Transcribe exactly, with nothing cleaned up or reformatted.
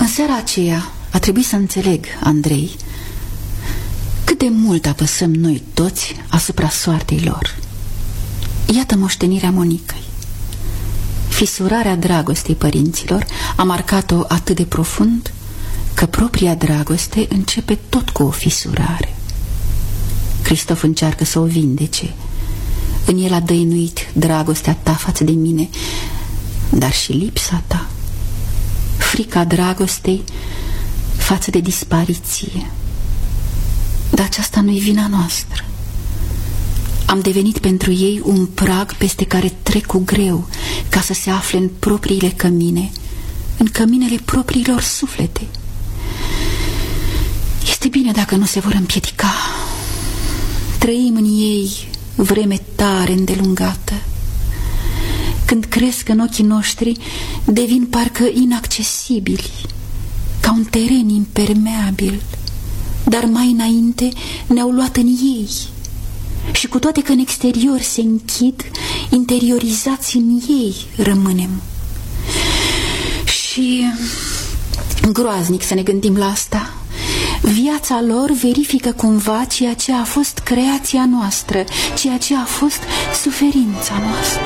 În seara aceea a trebuit să înțeleg, Andrei, cât de mult apăsăm noi toți asupra soartei lor. Iată moștenirea Monicăi. Fisurarea dragostei părinților a marcat-o atât de profund că propria dragoste începe tot cu o fisurare. Cristof încearcă să o vindece. În el a dăinuit dragostea ta față de mine, dar și lipsa ta, frica dragostei față de dispariție. Dar aceasta nu-i vina noastră. Am devenit pentru ei un prag peste care trec cu greu ca să se afle în propriile cămine, în căminele propriilor suflete. Este bine dacă nu se vor împiedica. Trăim în ei vreme tare îndelungată. Când cresc în ochii noștri, devin parcă inaccesibili, ca un teren impermeabil, dar mai înainte ne-au luat în ei. Și cu toate că în exterior se închid, interiorizați în ei rămânem. Și groaznic să ne gândim la asta. Viața lor verifică cumva ceea ce a fost creația noastră, ceea ce a fost suferința noastră.